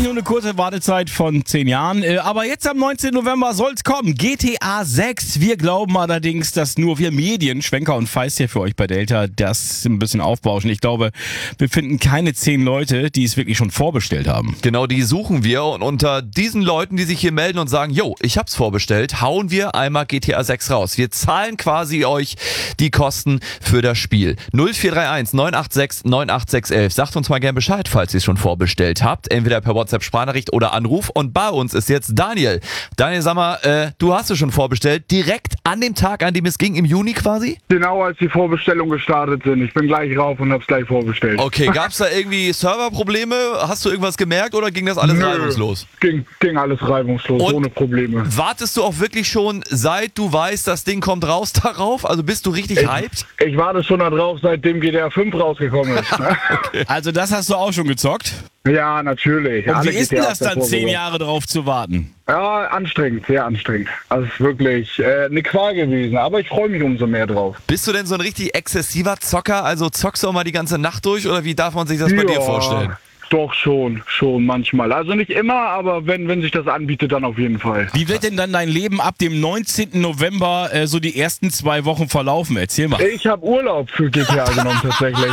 nur eine kurze Wartezeit von 10 Jahren. Aber jetzt am 19. November soll's kommen. GTA 6. Wir glauben allerdings, dass nur wir Medien, Schwenker und Feist hier für euch bei Delta, das ein bisschen aufbauschen. Ich glaube, wir finden keine 10 Leute, die es wirklich schon vorbestellt haben. Genau, die suchen wir. Und unter diesen Leuten, die sich hier melden und sagen, yo, ich hab's vorbestellt, hauen wir einmal GTA 6 raus. Wir zahlen quasi euch die Kosten für das Spiel. 0431 986 98611. Sagt uns mal gern Bescheid, falls ihr es schon vorbestellt habt. Entweder per WhatsApp-Sprachnachricht oder Anruf. Und bei uns ist jetzt Daniel. Daniel, sag mal, du hast es schon vorbestellt. Direkt an dem Tag, an dem es ging, im Juni quasi? Genau, als die Vorbestellungen gestartet sind. Ich bin gleich rauf und hab's gleich vorbestellt. Okay, gab's da irgendwie Serverprobleme? Hast du irgendwas gemerkt oder ging das alles reibungslos? Ging alles reibungslos, Und ohne Probleme. wartest du auch wirklich schon, seit du weißt, das Ding kommt raus, darauf? Also bist du richtig hyped? Ich warte schon da drauf, seitdem GTA 5 rausgekommen ist. Ne? Also das hast du auch schon gezockt? Ja, natürlich. Und Alle wie ist denn GTAs das dann, davor 10 sogar. Jahre drauf zu warten? Ja, anstrengend, sehr anstrengend. Also es ist wirklich eine Qual gewesen, aber ich freue mich umso mehr drauf. Bist du denn so ein richtig exzessiver Zocker? Also zockst du auch mal die ganze Nacht durch oder wie darf man sich das bei dir vorstellen? Doch schon manchmal. Also nicht immer, aber wenn sich das anbietet, dann auf jeden Fall. Wie wird denn dann dein Leben ab dem 19. November so die ersten 2 Wochen verlaufen? Erzähl mal. Ich habe Urlaub für GTA genommen tatsächlich.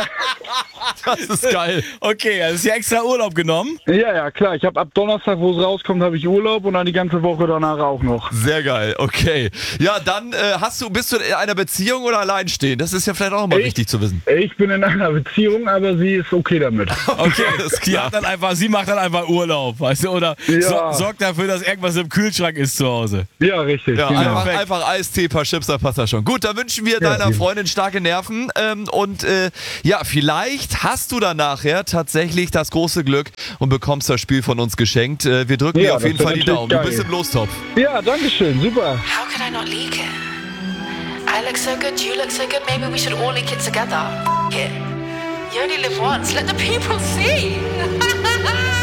Das ist geil. Okay, also ist ja extra Urlaub genommen. Ja, klar. Ich habe ab Donnerstag, wo es rauskommt, habe ich Urlaub und dann die ganze Woche danach auch noch. Sehr geil, okay. Ja, dann bist du in einer Beziehung oder alleinstehend? Das ist ja vielleicht auch mal wichtig zu wissen. Ich bin in einer Beziehung, aber sie ist okay damit. Okay, ist klar. Sie macht dann einfach Urlaub, weißt du, oder Ja. sorgt dafür, dass irgendwas im Kühlschrank ist zu Hause. Ja, richtig. Ja, genau. einfach Eistee, paar Chips, da passt das schon. Gut, dann wünschen wir deiner Freundin starke Nerven und vielleicht hast du dann nachher tatsächlich das große Glück und bekommst das Spiel von uns geschenkt. Wir drücken dir auf das jeden wär Fall die natürlich Daumen. Du geil. bist im Lostopf. Ja, danke schön. Super. How could I not leak it? I look so good, you look so good, maybe we should all leak it together. F it. You only live once, let the people see.